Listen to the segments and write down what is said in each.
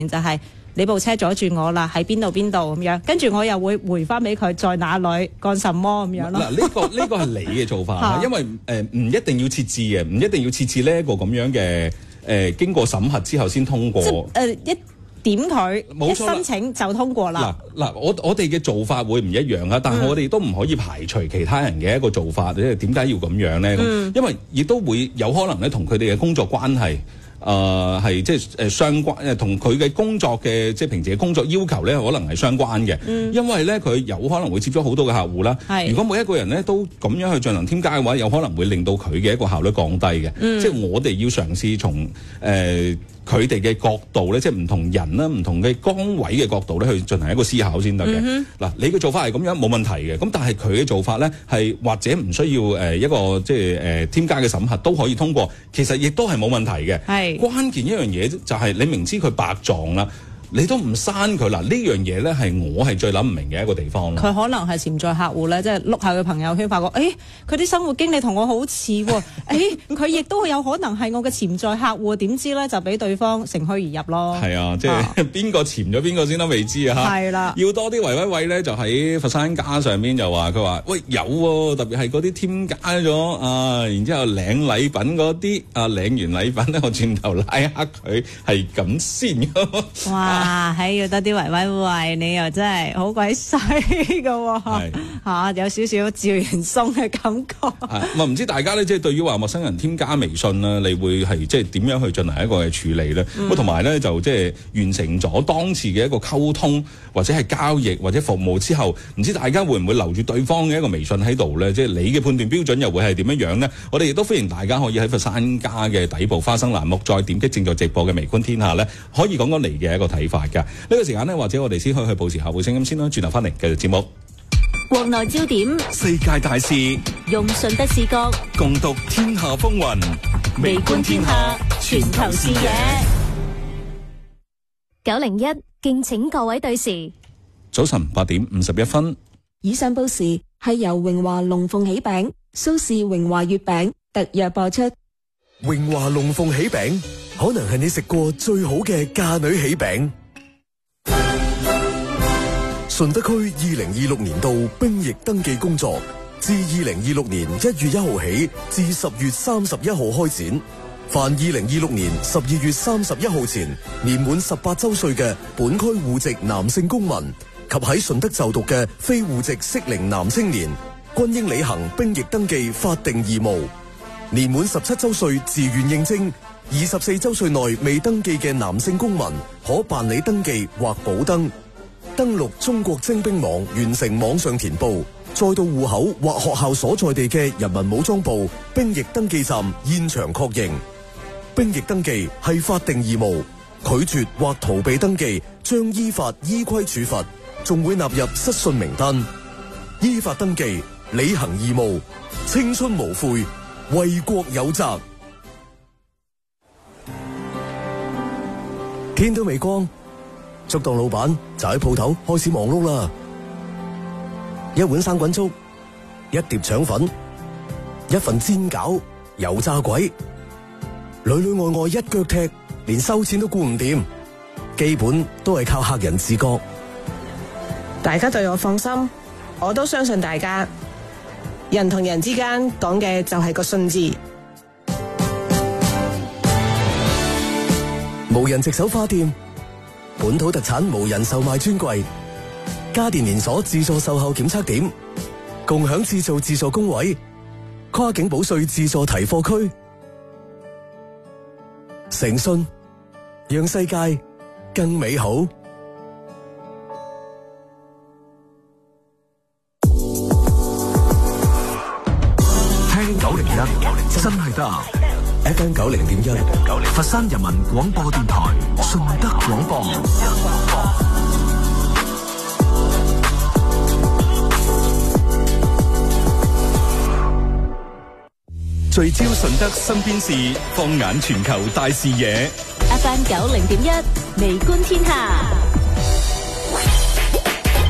就係你部車阻住我啦，喺邊度咁樣，跟住我又會回翻俾佢在哪裏幹什麼咁樣咯。 嗱，呢個係你嘅做法，因為唔一定要設置嘅，唔一定要設置呢一個咁樣嘅經過審核之後先通過。 一點佢一申請就通過啦。 嗱，我哋嘅做法會唔一樣啊，但係我哋都唔可以排除其他人嘅一個做法。點解要咁樣咧？因為亦都會有可能咧，同佢哋嘅工作關係。係即係相關，同佢嘅工作嘅即係平時嘅工作要求咧，可能係相關嘅。因為咧佢有可能會接觸好多嘅客戶啦。如果每一個人咧都咁樣去進行添加嘅話，有可能會令到佢嘅一個效率降低嘅。即係我哋要嘗試從佢哋嘅角度咧，即係唔同人啦、唔同嘅崗位嘅角度咧，去進行一個思考先得嘅。嗱，你嘅做法係咁樣冇問題嘅，咁但係佢嘅做法咧係或者唔需要一個即係添加嘅審核都可以通過，其實亦都係冇問題嘅。關鍵一樣嘢就係你明知佢白撞啦，你都唔刪佢。嗱，呢樣嘢咧係我係最諗唔明嘅一個地方。 佢可能係潛在客戶咧，即係碌下佢朋友圈，發覺佢啲生活經歷同我好似喎，佢亦都有可能係我嘅潛在客戶，點知咧就俾對方乘虛而入咯。 係啊，即係邊個潛咗邊個先都未知啊！ 係啦， 要多啲維咧，就喺佛山家上面就話佢話喂有喎，特別係嗰啲添加咗然之後領禮品嗰啲領完禮品咧，我轉頭拉黑佢係咁先㗎。 哇！要多啲維，你又真係好鬼衰㗎喎，有少少趙元松嘅感覺。 唔知大家咧，即係對於話陌生人添加微信啦，你會係即係點樣去進行一個嘅處理咧？同埋咧就即係完成咗當次嘅一個溝通或者係交易或者服務之後，唔知大家會唔會留住對方嘅一個微信喺度咧？即係你嘅判斷標準又會係點樣樣咧？我哋亦都歡迎大家可以喺佛山家嘅底部花生欄目再點擊正在直播嘅微觀天下咧，可以講講你嘅一個睇法㗎。呢個時間呢，或者我哋先去報時下會聲音先啦，轉頭翻嚟繼續節目。 國內焦點， 世界大事， 用順德視角共讀天下風雲， 微觀天下，全球視野。901，敬請各位對時。 早晨8:51。 以上報時係由榮華龍鳳喜餅、蘇氏榮華月餅特約播出。 榮華龍鳳喜餅可能係你食過最好嘅嫁女喜餅。順德區2026年度兵役登記工作自2026年1月1號起至10月31號開展。凡2026年12月31號前年滿18周歲嘅本區戶籍男性公民及喺順德就讀嘅非戶籍適齡男青年，均應履行兵役登記法定義務。年滿17周歲自願應徵，24周歲內未登記嘅男性公民可辦理登記或補登。登錄中國徵兵網完成網上填報，再到戶口或學校所在地嘅人民武裝部兵役登記站現場確認。兵役登記係法定義務，拒絕或逃避登記將依法依規處罰，仲會納入失信名單。依法登記，履行義務，青春無悔，為國有責。天都未光，粥檔老闆就喺鋪頭開始忙碌啦。一碗生滾粥，一碟腸粉，一份煎餃，油炸鬼，裏裏外外一腳踢，連收錢都顧唔掂，基本都係靠客人自覺。 大家對我放心，我都相信大家。人同人之間講嘅就係個信字。 無人值手花店，本土特產無人售賣專櫃，家電連鎖自助售後檢測點，共享自造自助工位，跨境保稅自助提貨區，誠信讓世界更美好。 聽901真係得。 FM 90.1， 佛山人民廣播電台順德廣播。聚焦順德身邊事，放眼全球大視野。 FM 90.1，微觀天下。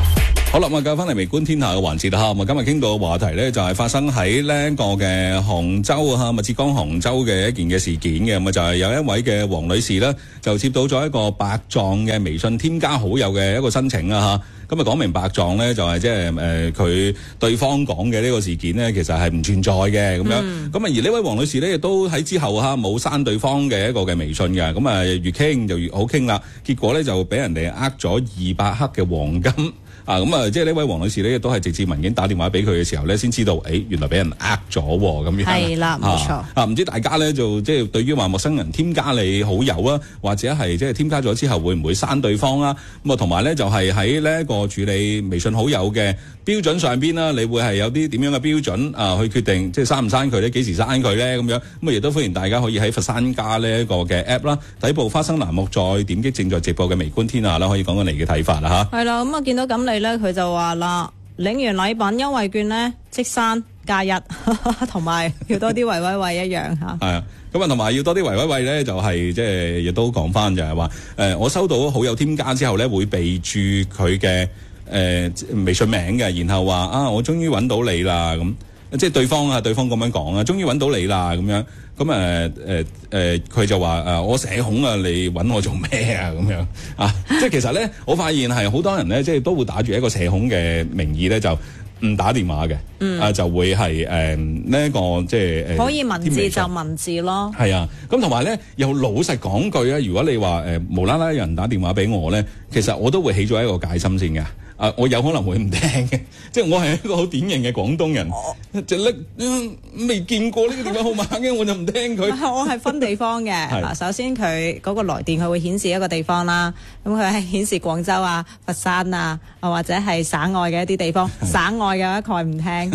好啦，咁啊，繼續翻嚟微觀天下嘅環節啦。咁啊，今日傾到嘅話題咧，就係發生喺呢一個嘅杭州啊，浙江杭州嘅一件嘅事件嘅。咁啊，就係有一位嘅黃女士咧，就接到咗一個白撞嘅微信添加好友嘅一個申請啦嚇。咁啊，講明白撞咧，就係即係佢對方講嘅呢個事件咧，其實係唔存在嘅咁樣。咁啊，而呢位黃女士咧，亦都喺之後冇刪對方嘅一個嘅微信嘅。咁啊，越傾就越好傾啦。結果咧就俾人哋呃咗200克嘅黃金。咁啊，即係呢位黃女士咧，都係直接文件打電話俾佢嘅時候咧，先知道，原來俾人呃咗咁樣。 係啦，冇錯。 唔知大家咧就即係對於話陌生人添加你好友啊，或者係即係添加咗之後會唔會刪對方啊？咁啊，同埋咧就係喺呢一個處理微信好友嘅標準上邊啦，你會係有啲點樣嘅標準去決定即係刪唔刪佢咧？幾時刪佢咧？咁樣咁啊，亦都歡迎大家可以喺佛山加呢一個嘅 app 啦，底部花生欄目再點擊正在直播嘅微觀天下啦，可以講講你嘅睇法啦嚇。 係啦，咁啊見到咁你咧，佢就話啦，領完禮品優惠券咧即刪加1，同埋要多啲維維惠一樣嚇。 係啊，咁啊同埋要多啲維維惠咧，就係即係亦都講翻就係話我收到好友添加之後咧，會備注佢嘅微信名嘅，然後話我終於揾到你啦咁，即係對方咁樣講啊，終於揾到你啦咁樣，咁佢就話我社恐啊，你揾我做咩啊咁樣啊？即係其實咧，我發現係好多人咧，即係都會打住一個社恐嘅名義咧，就唔打電話嘅，就會係呢一個即係可以文字就文字咯。 係啊，咁同埋咧又老實講句啊，如果你話無啦啦有人打電話俾我咧，其實我都會起咗一個戒心先嘅。我有可能會唔聽嘅，即係我係一個好典型嘅廣東人，就未見過呢個電話號碼嘅，我就唔聽佢。 我係分地方嘅。嗱，首先佢嗰個來電佢會顯示一個地方啦，咁佢係顯示廣州啊、佛山啊，或者係省外嘅一啲地方。省外嘅一概唔聽。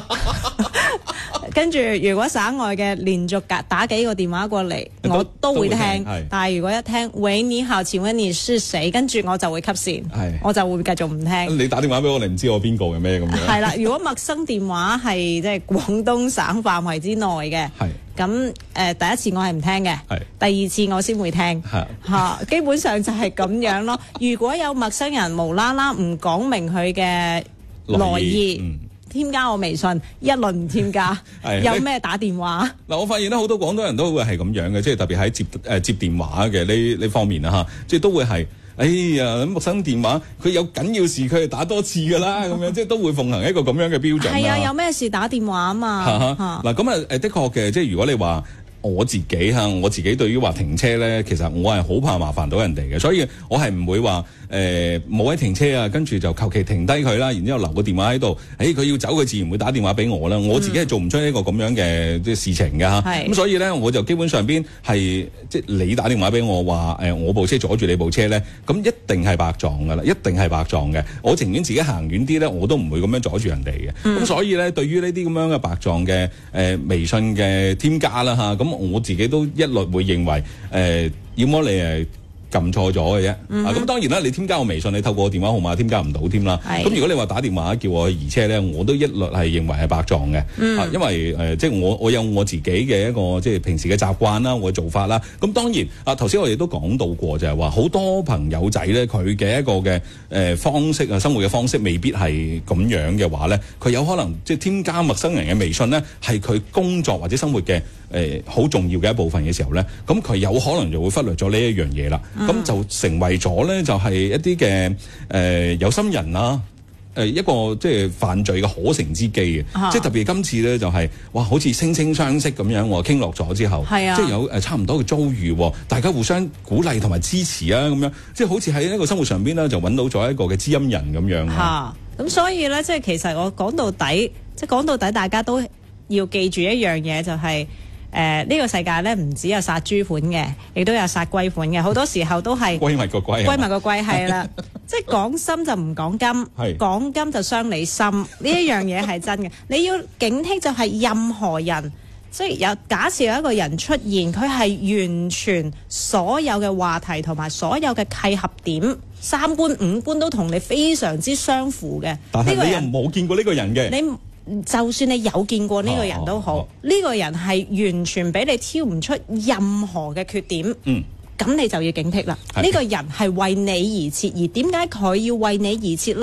跟住，如果省外嘅連續打幾個電話過嚟，我都會聽。但係如果一聽喂你好，請問你是誰？跟住我就會 cut 線，我就會繼續唔聽。 你打電話俾我，你唔知我邊個嘅咩咁樣？ 係啦，如果陌生電話係即係廣東省範圍之內嘅，咁第一次我係唔聽嘅，第二次我先會聽。基本上就係咁樣咯。如果有陌生人無啦啦唔講明佢嘅來意。添加我微信，一律唔添加。有咩打電話？ 嗱，我發現咧好多廣東人都會係咁樣嘅，即係特別喺接電話嘅呢方面啦嚇，即係都會係，哎呀陌生電話，佢有緊要事佢係打多次㗎啦，咁樣即係都會奉行一個咁樣嘅標準。係啊， 有咩事打電話啊嘛。 嗱咁的確嘅，即係如果你話。我自己對於話停車咧，其實我係好怕麻煩到人哋嘅，所以我係唔會話冇位停車啊，跟住就求其停低佢啦，然之後留個電話喺度，佢要走佢自然會打電話俾我啦。我自己係做唔出一個咁樣嘅即係事情㗎嚇。咁所以咧，我就基本上邊係即係你打電話俾我話我部車阻住你部車咧，咁一定係白撞㗎啦，一定係白撞嘅。我情願自己行遠啲咧，我都唔會咁樣阻住人哋嘅。咁所以咧，對於呢啲咁樣嘅白撞嘅微信嘅添加啦嚇，咁我自己都一律會認為要麼你撳錯咗嘅啫。咁當然啦，你添加我微信，你透過我電話號碼添加唔到添啦。咁如果你話打電話叫我去移車咧，我都一律係認為係白撞嘅。因為即係我有我自己嘅一個即係平時嘅習慣啦，我嘅做法啦。咁當然頭先我哋都講到過，就係話好多朋友仔咧，佢嘅一個嘅方式啊，生活嘅方式未必係咁樣嘅話咧，佢有可能即係添加陌生人嘅微信咧，係佢工作或者生活嘅好重要嘅一部分嘅時候咧，咁佢有可能就會忽略咗呢一樣嘢啦。咁就成為咗咧，就係一啲嘅有心人啦，一個即係犯罪嘅可乘之機嘅。即係特別今次咧，就係哇，好似惺惺相惜咁樣喎，傾落咗之後，即係有差唔多嘅遭遇，大家互相鼓勵同埋支持啊，咁樣即係好似喺一個生活上邊咧，就揾到咗一個嘅知音人咁樣。 咁所以咧，即係其實我講到底，大家都要記住一樣嘢，就係。呢個世界咧唔只有殺豬款嘅，亦都有殺龜款嘅。好多時候都係閨蜜個龜係啦，即係講心就唔講金，講金就傷你心。呢一樣嘢係真嘅。你要警惕就係任何人，即係假設有一個人出現，佢係完全所有嘅話題同埋所有嘅契合點、三觀五官都同你非常之相符嘅。 但係你又冇見過呢個人嘅。 就算你有見過呢個人都好，呢個人係完全俾你挑唔出任何嘅缺點，咁你就要警惕啦。呢個人係為你而設，而點解佢要為你而設呢？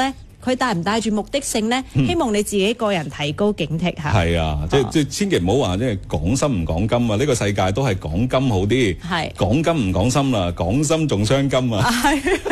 佢帶唔帶住目的性咧？希望你自己個人提高警惕嚇。 係啊，即係千祈唔好話即係講心唔講金啊！呢個世界都係講金好啲， 係講金唔講心啦，講心仲傷金啊！ 係。